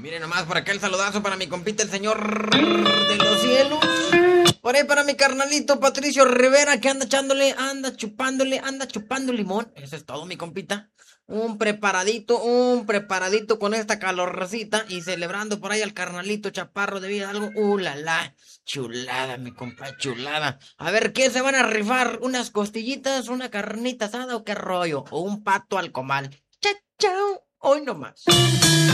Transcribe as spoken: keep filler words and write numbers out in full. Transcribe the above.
Miren nomás por acá el saludazo para mi compita, el señor de los cielos. Por ahí para mi carnalito Patricio Rivera, que anda echándole, anda chupándole, anda chupando limón. Eso es todo, mi compita. Un preparadito, un preparadito con esta calorcita y celebrando por ahí al carnalito Chaparro de Vida algo. Uh, la, la, chulada, mi compa, chulada. A ver, ¿qué se van a rifar? ¿Unas costillitas, una carnita asada o qué rollo? ¿O un pato al comal? Chao, chao, hoy nomás.